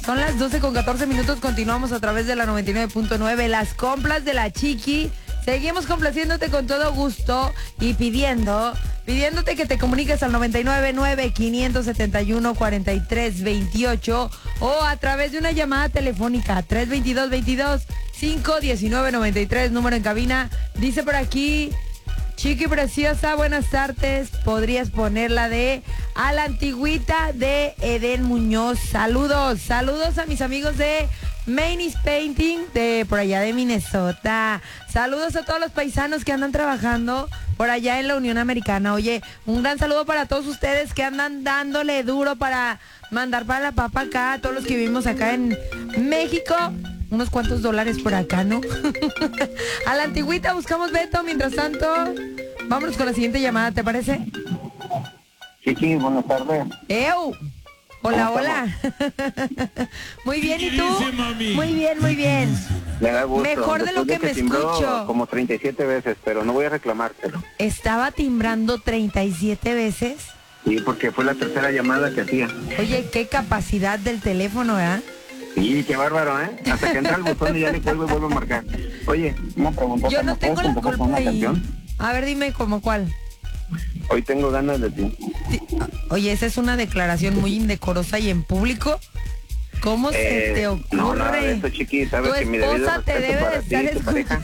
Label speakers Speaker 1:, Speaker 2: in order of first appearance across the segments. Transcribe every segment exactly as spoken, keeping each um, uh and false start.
Speaker 1: Son las doce con catorce minutos, continuamos a través de la noventa y nueve punto nueve, las compras de la Chiqui. Seguimos complaciéndote con todo gusto y pidiendo, pidiéndote que te comuniques al noventa y nueve nueve, quinientos setenta y uno, cuarenta y tres veintiocho o a través de una llamada telefónica tres veintidós, veintidós, cinco diecinueve, noventa y tres, número en cabina. Dice por aquí, Chiqui preciosa, buenas tardes. ¿Podrías ponerla de A la Antigüita de Eden Muñoz? Saludos, saludos a mis amigos de Mainis Painting de por allá de Minnesota. Saludos a todos los paisanos que andan trabajando por allá en la Unión Americana. Oye, un gran saludo para todos ustedes que andan dándole duro para mandar para la papa acá, a todos los que vivimos acá en México. Unos cuantos dólares por acá, ¿no? A la Antigüita buscamos Beto. Mientras tanto, vámonos con la siguiente llamada, ¿te parece?
Speaker 2: Chiqui, buenas tardes.
Speaker 1: ¡Ew! Hola, hola. Muy bien, ¿y tú? Muy bien, muy bien.
Speaker 2: Me da gusto.
Speaker 1: Mejor de lo que,
Speaker 2: Después
Speaker 1: me
Speaker 2: timbró
Speaker 1: escucho.
Speaker 2: Como treinta y siete veces, pero no voy a reclamártelo.
Speaker 1: ¿Estaba timbrando treinta y siete veces?
Speaker 2: Sí, porque fue la tercera llamada que hacía.
Speaker 1: Oye, qué capacidad del teléfono, ¿verdad?
Speaker 2: Sí, qué bárbaro, ¿eh? Hasta que entra el botón y ya le cuelgo y vuelvo a marcar. Oye, una pregunta.
Speaker 1: Yo no tengo la culpa
Speaker 2: una
Speaker 1: ahí.
Speaker 2: canción?
Speaker 1: A ver, dime, ¿cómo cuál?
Speaker 2: Hoy tengo ganas de ti.
Speaker 1: Sí. Oye, esa es una declaración muy indecorosa y en público. ¿Cómo se
Speaker 2: Eh,
Speaker 1: te ocurre?
Speaker 2: No, nada de eso, Chiqui. Sabes
Speaker 1: Tu
Speaker 2: que mi debido
Speaker 1: esposa te
Speaker 2: respeto
Speaker 1: debe
Speaker 2: para
Speaker 1: de
Speaker 2: ti
Speaker 1: estar
Speaker 2: y tu pareja.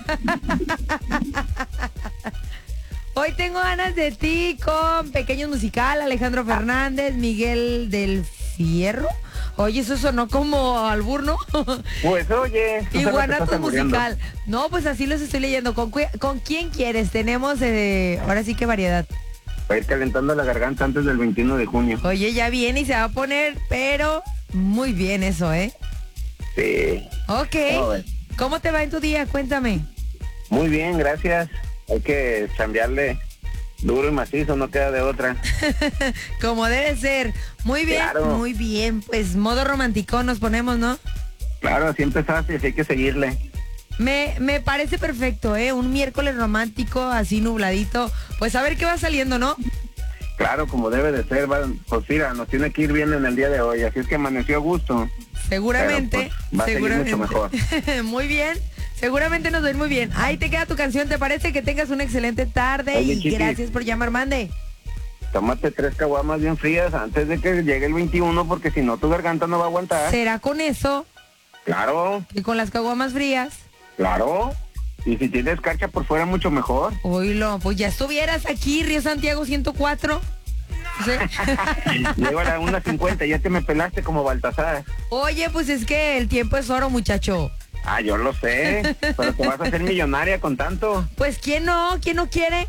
Speaker 1: Hoy tengo ganas de ti con Pequeños Musical, Alejandro Fernández, Miguel del Fierro. Oye, eso sonó como albur, ¿no?
Speaker 2: Pues oye, tú
Speaker 1: Y
Speaker 2: sabes que
Speaker 1: Guanatos
Speaker 2: estás albureando.
Speaker 1: Musical. No, pues así los estoy leyendo. ¿Con, cu- con quién quieres? Tenemos, eh, ahora sí que variedad.
Speaker 2: Para ir calentando la garganta antes del veintiuno de junio.
Speaker 1: Oye, ya viene y se va a poner, pero muy bien eso, ¿eh?
Speaker 2: Sí.
Speaker 1: Ok.
Speaker 2: ¿Cómo ves?
Speaker 1: ¿Cómo te va en tu día? Cuéntame.
Speaker 2: Muy bien, gracias. Hay que chambearle duro y macizo, no queda de otra.
Speaker 1: Como debe ser. Muy bien,
Speaker 2: Claro.
Speaker 1: muy bien. Pues modo romántico nos ponemos, ¿no?
Speaker 2: Claro, así empezaste, así hay que seguirle.
Speaker 1: Me, me parece perfecto, ¿eh? Un miércoles romántico, así nubladito. Pues a ver qué va saliendo, ¿no?
Speaker 2: Claro, como debe de ser, va, pues mira, nos tiene que ir bien en el día de hoy, así es que amaneció a gusto.
Speaker 1: Seguramente.
Speaker 2: Pero, pues, va a seguir
Speaker 1: seguramente.
Speaker 2: mucho mejor.
Speaker 1: Muy bien. Seguramente nos va a ir muy bien. Ahí te queda tu canción, ¿te parece? Que tengas una excelente tarde.
Speaker 2: Oye,
Speaker 1: y
Speaker 2: Chiqui.
Speaker 1: gracias por llamar, mande.
Speaker 2: Tómate tres caguamas bien frías antes de que llegue el veintiuno, porque si no tu garganta no va a aguantar.
Speaker 1: ¿Será con eso
Speaker 2: Claro,
Speaker 1: que con las caguamas frías?
Speaker 2: claro. Y si tienes carcha por fuera, mucho mejor.
Speaker 1: Oílo, pues ya estuvieras aquí, Río Santiago ciento cuatro. ¿Sí?
Speaker 2: Llego a la una cincuenta, ya te me pelaste como Baltasar.
Speaker 1: Oye, pues es que el tiempo es oro, muchacho.
Speaker 2: Ah, yo lo sé, pero te vas a hacer millonaria con tanto.
Speaker 1: Pues ¿quién no? ¿Quién no quiere?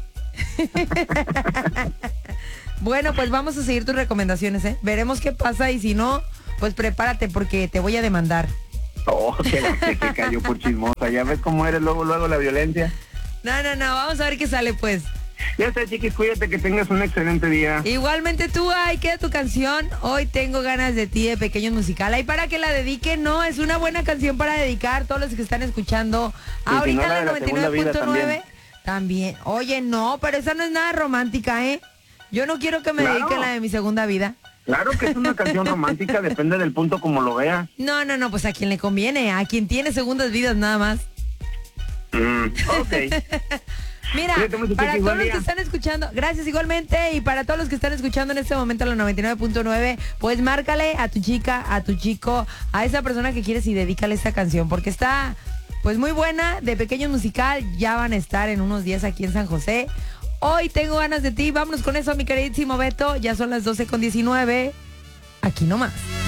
Speaker 1: Bueno, pues vamos a seguir tus recomendaciones, ¿eh? Veremos qué pasa y si no, pues prepárate porque te voy a demandar.
Speaker 2: Oh, que la que te cayó por chismosa. Ya ves cómo eres luego, luego la violencia.
Speaker 1: No, no, no, vamos a ver qué sale, pues.
Speaker 2: Ya está, Chiquis, cuídate, que tengas un excelente día.
Speaker 1: Igualmente tú, ahí queda tu canción. Hoy tengo ganas de ti, de Pequeños Musical. Ahí para que la dediquen, no, es una buena canción para dedicar todos los que están escuchando.
Speaker 2: Y si
Speaker 1: Ahorita
Speaker 2: no, la
Speaker 1: en
Speaker 2: de
Speaker 1: el
Speaker 2: la
Speaker 1: noventa y
Speaker 2: segunda
Speaker 1: nueve
Speaker 2: vida
Speaker 1: punto nueve. También. Oye, no, pero esa no es nada romántica, ¿eh? Yo no quiero que me
Speaker 2: Claro.
Speaker 1: dediquen la de mi segunda vida.
Speaker 2: Claro que es una canción romántica, depende del punto como lo veas.
Speaker 1: No, no, no, pues a quien le conviene, a quien tiene segundas vidas nada más.
Speaker 2: Mm, ok.
Speaker 1: Mira,
Speaker 2: Cuídate mucho,
Speaker 1: para
Speaker 2: Chiqui,
Speaker 1: todos
Speaker 2: buen
Speaker 1: los
Speaker 2: día.
Speaker 1: que están escuchando, gracias igualmente, y para todos los que están escuchando en este momento la noventa y nueve punto nueve, pues márcale a tu chica, a tu chico, a esa persona que quieres y dedícale esta canción, porque está pues muy buena, de Pequeños Musical, ya van a estar en unos días aquí en San José. Hoy tengo ganas de ti, vámonos con eso, mi queridísimo Beto, ya son las doce con diecinueve, aquí nomás.